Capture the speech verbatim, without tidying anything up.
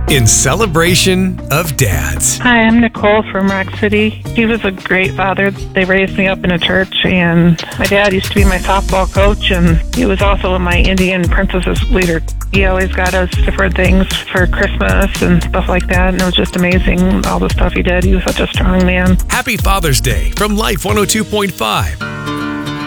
in celebration of dads. Hi, I'm Nicole from Rock City. He was a great father. They raised me up in a church, and my dad used to be my softball coach, and he was also my Indian princesses leader. He always got us different things for Christmas and stuff like that, and it was just amazing, all the stuff he did. He was such a strong man. Happy Father's Day from Life one oh two point five.